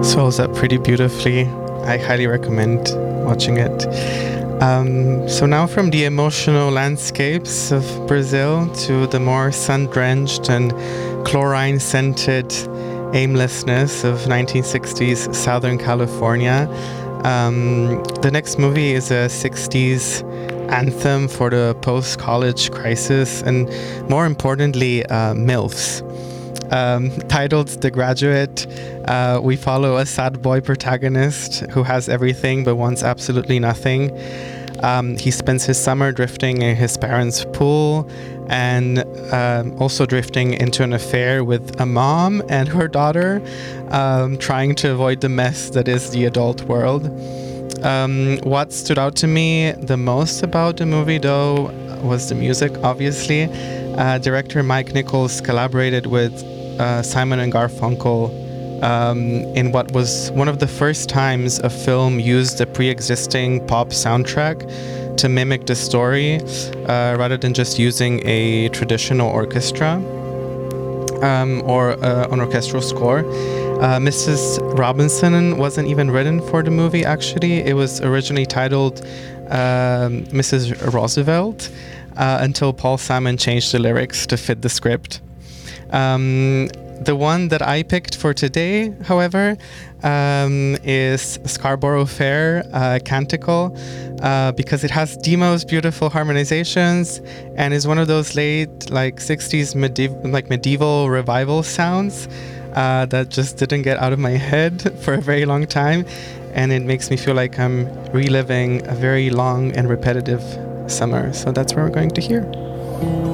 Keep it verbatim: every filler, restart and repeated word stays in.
swells up pretty beautifully. I highly recommend watching it. Um, so now from the emotional landscapes of Brazil to the more sun-drenched and chlorine-scented aimlessness of nineteen sixties Southern California. Um, the next movie is a sixties anthem for the post-college crisis and, more importantly, uh, MILFs. Um, titled The Graduate, uh, we follow a sad boy protagonist who has everything but wants absolutely nothing. Um, he spends his summer drifting in his parents' pool and um, also drifting into an affair with a mom and her daughter, um, trying to avoid the mess that is the adult world. Um, what stood out to me the most about the movie, though, was the music, obviously. Uh, director Mike Nichols collaborated with uh, Simon and Garfunkel um, in what was one of the first times a film used a pre-existing pop soundtrack to mimic the story, uh, rather than just using a traditional orchestra um, or uh, an orchestral score. Uh, Missus Robinson wasn't even written for the movie, actually. It was originally titled um, Missus Roosevelt uh, until Paul Simon changed the lyrics to fit the script. Um, the one that I picked for today, however, um, is Scarborough Fair uh, Canticle, uh, because it has the most beautiful harmonizations and is one of those late like sixties medieval, like medieval revival sounds uh, that just didn't get out of my head for a very long time, and it makes me feel like I'm reliving a very long and repetitive summer. So that's what we're going to hear.